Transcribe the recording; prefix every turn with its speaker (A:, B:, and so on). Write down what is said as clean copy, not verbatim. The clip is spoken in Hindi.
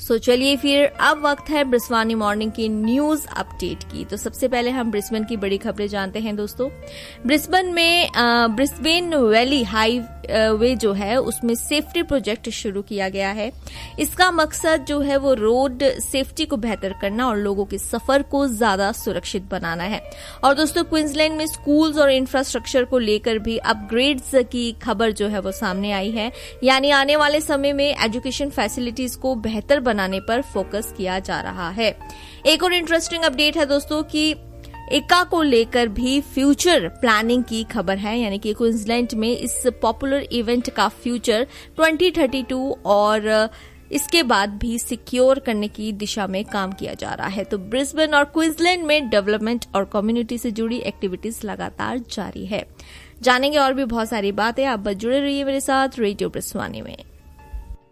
A: चलिए फिर अब वक्त है ब्रिस्बानी मॉर्निंग की न्यूज अपडेट की। तो सबसे पहले हम ब्रिस्बेन की बड़ी खबरें जानते हैं दोस्तों। ब्रिस्बेन में ब्रिस्बेन वैली हाईवे जो है उसमें सेफ्टी प्रोजेक्ट शुरू किया गया है। इसका मकसद जो है वो रोड सेफ्टी को बेहतर करना और लोगों के सफर को ज्यादा सुरक्षित बनाना है। और दोस्तों क्वींसलैंड में स्कूल्स और इंफ्रास्ट्रक्चर को लेकर भी अपग्रेड्स की खबर जो है वो सामने आई है, यानी आने वाले समय में एजुकेशन फैसिलिटीज को बेहतर बनाने पर फोकस किया जा रहा है। एक और इंटरेस्टिंग अपडेट है दोस्तों कि एका को लेकर भी फ्यूचर प्लानिंग की खबर है, यानी कि क्वींसलैंड में इस पॉपुलर इवेंट का फ्यूचर 2032 और इसके बाद भी सिक्योर करने की दिशा में काम किया जा रहा है। तो ब्रिस्बेन और क्वींसलैंड में डेवलपमेंट और कम्युनिटी से जुड़ी एक्टिविटीज लगातार जारी है। जानेंगे और भी बहुत सारी बातें, आप बस जुड़े रहिए मेरे साथ रेडियो ब्रिस्बानी में।